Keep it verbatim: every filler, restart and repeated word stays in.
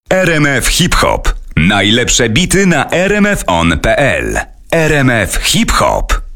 R M F Hip Hop. Najlepsze bity na r m f on kropka p l. R M F Hip Hop.